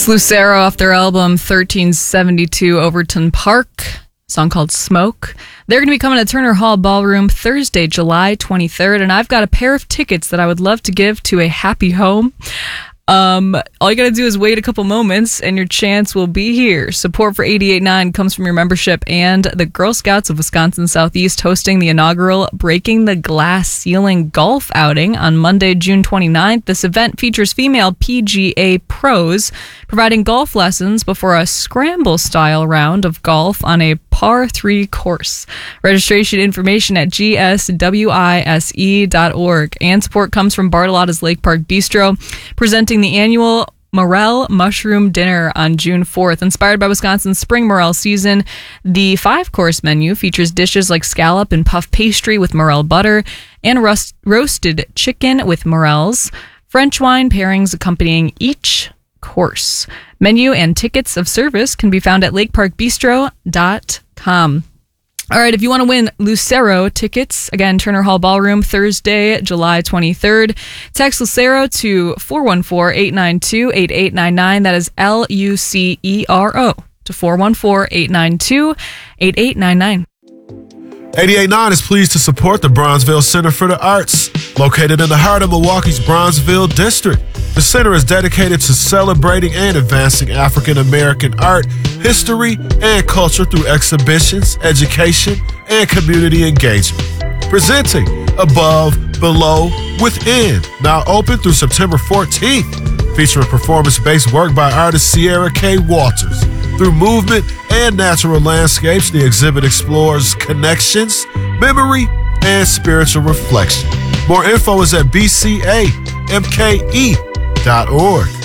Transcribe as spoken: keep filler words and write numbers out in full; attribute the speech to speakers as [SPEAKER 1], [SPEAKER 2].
[SPEAKER 1] It's Lucero off their album thirteen seventy-two Overton Park, a song called Smoke. They're going to be coming to Turner Hall Ballroom Thursday, July twenty-third, and I've got a pair of tickets that I would love to give to a happy home. Um, all you got to do is wait a couple moments and your chance will be here. Support for eighty-eight point nine comes from your membership and the Girl Scouts of Wisconsin Southeast hosting the inaugural Breaking the Glass Ceiling golf outing on Monday, June twenty-ninth. This event features female P G A pros providing golf lessons before a scramble-style round of golf on a par three course. Registration information at g s wise dot org. And support comes from Bartolotta's Lake Park Bistro, presenting the annual Morel Mushroom Dinner on June fourth. Inspired by Wisconsin's spring morel season, the five-course menu features dishes like scallop and puff pastry with morel butter and rust- roasted chicken with morels, French wine pairings accompanying each course. Menu and tickets of service can be found at lake park bistro dot com. All right, if you want to win Lucero tickets, again, Turner Hall Ballroom, Thursday, July twenty-third, text Lucero to four one four, eight nine two, eight eight nine nine. That is L U C E R O to four one four, eight nine two, eight eight nine nine.
[SPEAKER 2] eighty-eight point nine is pleased to support the Bronzeville Center for the Arts, located in the heart of Milwaukee's Bronzeville district. The center is dedicated to celebrating and advancing African American art, history, and culture through exhibitions, education, and community engagement. Presenting Above, Below, Within, now open through September fourteenth, featuring performance-based work by artist Sierra K. Walters. Through movement and natural landscapes, the exhibit explores connections, memory, and spiritual reflection. More info is at b c a m k e dot org.